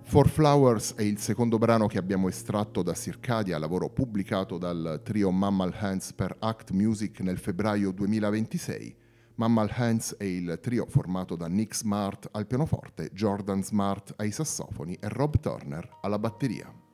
Four Flowers è il secondo brano che abbiamo estratto da Circadia, lavoro pubblicato dal trio Mammal Hands per Act Music nel febbraio 2026. Mammal Hands è il trio formato da Nick Smart al pianoforte, Jordan Smart ai sassofoni e Rob Turner alla batteria.